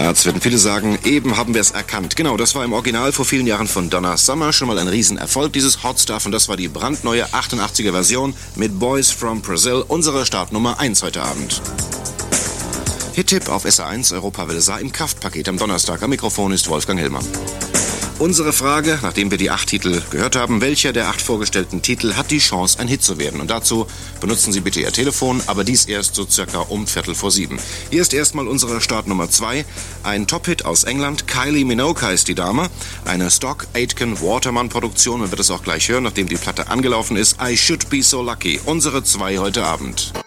Jetzt werden viele sagen, eben haben wir es erkannt. Genau, das war im Original vor vielen Jahren von Donna Summer schon mal ein Riesenerfolg, dieses Hot Stuff. Und das war die brandneue 88er Version mit Boys from Brazil, unsere Startnummer 1 heute Abend. Hit-Tipp auf SA1 Europawelle Saar im Kraftpaket am Donnerstag. Am Mikrofon ist Wolfgang Hellmann. Unsere Frage, nachdem wir die 8 Titel gehört haben, welcher der 8 vorgestellten Titel hat die Chance, ein Hit zu werden? Und dazu benutzen Sie bitte Ihr Telefon, aber dies erst so circa um 6:15. Hier ist erstmal unsere Startnummer 2, ein Top-Hit aus England. Kylie Minogue heißt die Dame, eine Stock-Aitken-Waterman-Produktion. Man wird es auch gleich hören, nachdem die Platte angelaufen ist. I Should Be So Lucky, unsere 2 heute Abend.